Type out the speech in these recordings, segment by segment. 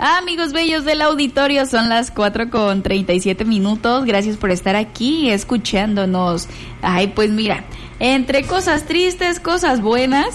Amigos bellos del auditorio, son las 4:37. Gracias por estar aquí escuchándonos. Ay, pues mira, entre cosas tristes, cosas buenas,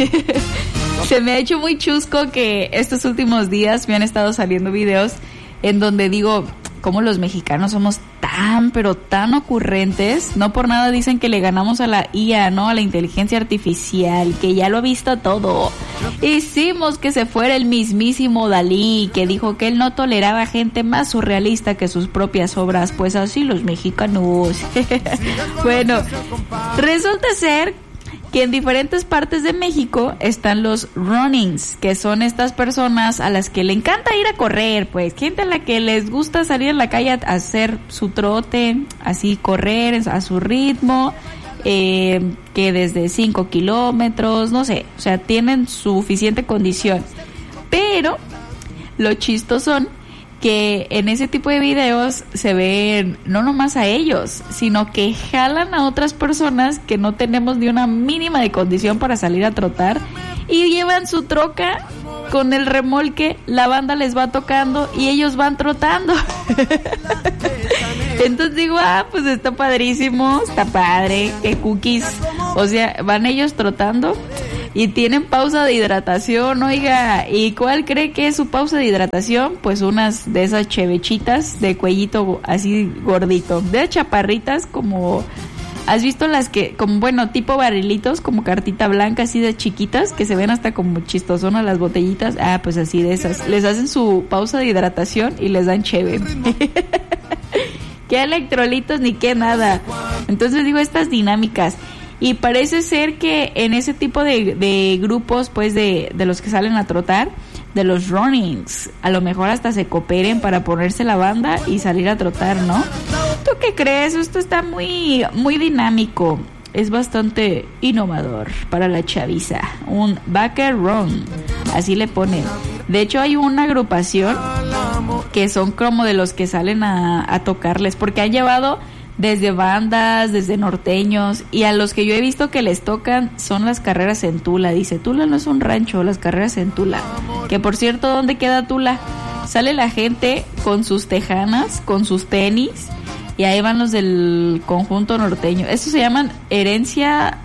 se me ha hecho muy chusco que estos últimos días me han estado saliendo videos en donde digo, cómo los mexicanos somos pero tan ocurrentes. No por nada dicen que le ganamos a la IA, ¿no? A la inteligencia artificial, que ya lo ha visto todo. Hicimos que se fuera el mismísimo Dalí, que dijo que él no toleraba gente más surrealista que sus propias obras. Pues así los mexicanos. Bueno, resulta ser que en diferentes partes de México están los runnings, que son estas personas a las que le encanta ir a correr, pues gente a la que les gusta salir a la calle a hacer su trote, así correr a su ritmo, que desde 5 kilómetros, no sé, o sea, tienen suficiente condición. Pero lo chistoso son que en ese tipo de videos se ven no nomás a ellos, sino que jalan a otras personas que no tenemos ni una mínima de condición para salir a trotar y llevan su troca con el remolque, la banda les va tocando y ellos van trotando. Entonces digo, pues está padrísimo, está padre, qué cookies. O sea, van ellos trotando y tienen pausa de hidratación, oiga. ¿Y cuál cree que es su pausa de hidratación? Pues unas de esas chevechitas de cuellito así gordito, de chaparritas, como ¿has visto las que, como bueno, tipo barrilitos, como cartita blanca, así de chiquitas, que se ven hasta como chistosonas las botellitas? Pues así de esas. Les hacen su pausa de hidratación y les dan cheve. Qué electrolitos ni qué nada. Entonces digo, estas dinámicas. Y parece ser que en ese tipo de grupos, pues de los que salen a trotar, de los runnings, a lo mejor hasta se cooperen para ponerse la banda y salir a trotar, ¿no? ¿Tú qué crees? Esto está muy, muy dinámico. Es bastante innovador para la chaviza. Un backer run, así le ponen. De hecho hay una agrupación que son como de los que salen a tocarles, porque han llevado desde bandas, desde norteños, y a los que yo he visto que les tocan son las carreras en Tula. Dice, Tula no es un rancho, las carreras en Tula. Que por cierto, ¿dónde queda Tula? Sale la gente con sus tejanas, con sus tenis, y ahí van los del conjunto norteño. Estos se llaman herencia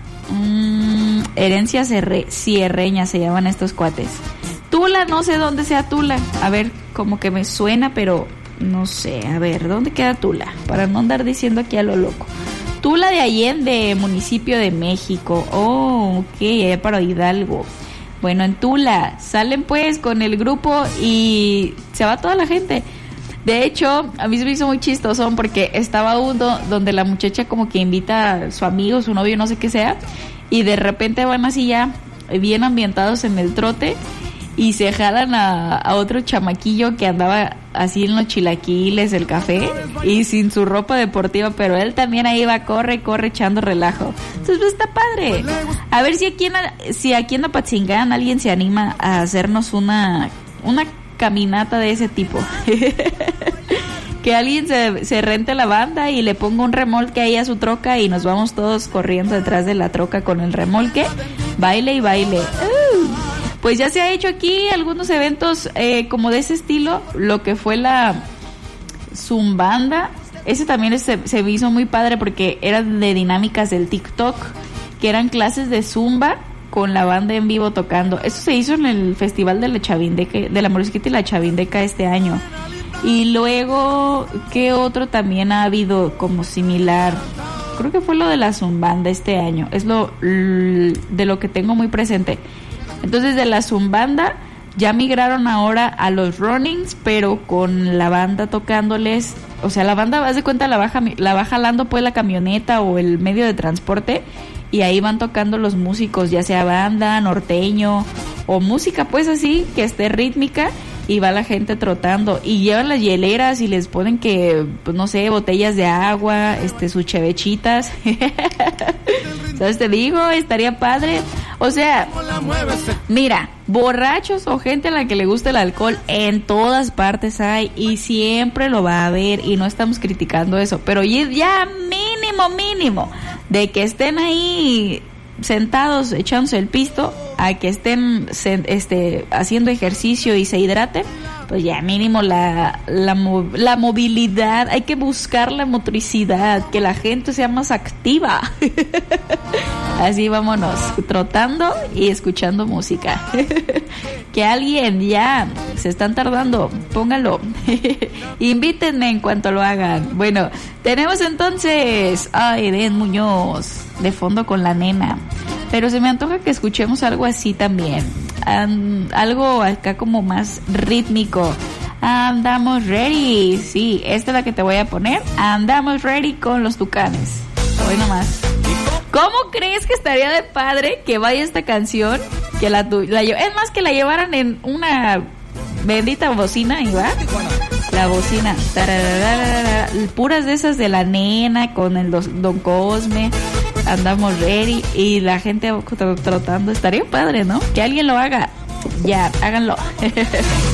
sierreña, se llaman estos cuates. Tula, no sé dónde sea Tula. A ver, como que me suena, pero no sé, a ver, ¿dónde queda Tula? Para no andar diciendo aquí a lo loco. Tula de Allende, municipio de México. Oh, ok, allá para Hidalgo. Bueno, en Tula salen pues con el grupo y se va toda la gente. De hecho, a mí se me hizo muy chistoso porque estaba uno donde la muchacha como que invita a su amigo, su novio, no sé qué sea, y de repente van así ya bien ambientados en el trote y se jalan a otro chamaquillo que andaba así en los chilaquiles, el café, y sin su ropa deportiva, pero él también ahí va, corre echando relajo. Entonces pues está padre. A ver si aquí en Apatzingán alguien se anima a hacernos una caminata de ese tipo. Que alguien se rente la banda y le ponga un remolque ahí a su troca y nos vamos todos corriendo detrás de la troca con el remolque, baile y baile. Pues ya se ha hecho aquí algunos eventos como de ese estilo, lo que fue la Zumbanda. Ese también se me hizo muy padre porque eran de dinámicas del TikTok, que eran clases de zumba con la banda en vivo tocando. Eso se hizo en el festival de la Chavindeca, de la Morisqueta y la Chavindeca este año. Y luego, ¿qué otro también ha habido como similar? Creo que fue lo de la Zumbanda este año. Es de lo que tengo muy presente. Entonces de la Zumbanda ya migraron ahora a los runnings, pero con la banda tocándoles. O sea, la banda, haz de cuenta, la va jalando pues la camioneta o el medio de transporte, y ahí van tocando los músicos, ya sea banda, norteño o música pues así que esté rítmica, y va la gente trotando y llevan las hieleras y les ponen que, pues no sé, botellas de agua, sus chevechitas. ¿Sabes? Te digo, estaría padre. O sea, mira, borrachos o gente a la que le gusta el alcohol en todas partes hay, y siempre lo va a haber, y no estamos criticando eso, pero ya mínimo de que estén ahí sentados echándose el pisto a que estén haciendo ejercicio y se hidraten, pues ya mínimo la movilidad, hay que buscar la motricidad, que la gente sea más activa. Así vámonos, trotando y escuchando música. Que alguien ya se están tardando, pónganlo. Invítenme en cuanto lo hagan. Bueno, tenemos entonces a Eden Muñoz de fondo con La Nena, pero se me antoja que escuchemos algo así también, algo acá como más rítmico. Andamos ready, sí, esta es la que te voy a poner. Andamos ready con los Tucanes. Hoy nomás. ¿Cómo crees que estaría de padre que vaya esta canción? Que es más, que la llevaran en una bendita bocina, y va la bocina, puras de esas de La Nena con el Don Cosme, Andamos ready, y la gente trotando. Estaría padre, ¿no? Que alguien lo haga. Ya, háganlo.